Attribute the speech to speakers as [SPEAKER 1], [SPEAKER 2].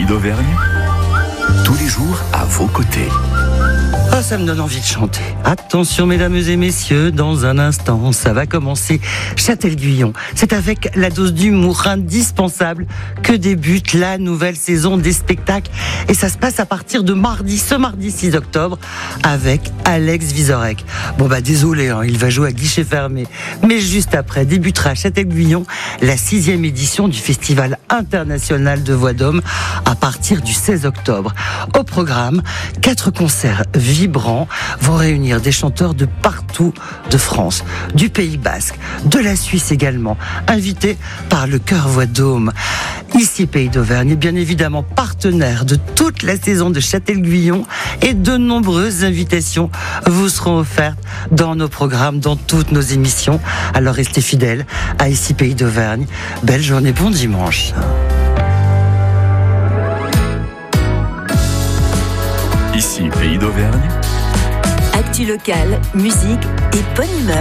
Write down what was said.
[SPEAKER 1] Pays d'Auvergne, tous les jours à vos côtés.
[SPEAKER 2] Ah, ça me donne envie de chanter. Attention, mesdames et messieurs, dans un instant, ça va commencer. Châtel-Guyon, c'est avec la dose d'humour indispensable que débute la nouvelle saison des spectacles. Et ça se passe à partir de ce mardi 6 octobre, avec Alex Vizorek. Bon désolé, il va jouer à guichet fermé. Mais juste après, débutera à Châtel-Guyon la 6e édition du Festival international de voix d'homme à partir du 16 octobre. Au programme, 4 concerts vibrants vont réunir des chanteurs de partout de France, du Pays Basque, de la Suisse également, invités par le Chœur Voix d'Homme. Ici, Pays d'Auvergne est bien évidemment partenaire de toute la saison de Châtel-Guyon et de nombreuses invitations vous seront offertes dans nos programmes, dans toutes nos émissions. Alors restez fidèles à Ici, Pays d'Auvergne. Belle journée, bon dimanche.
[SPEAKER 1] Ici, Pays d'Auvergne.
[SPEAKER 3] Actu locale, musique et bonne humeur.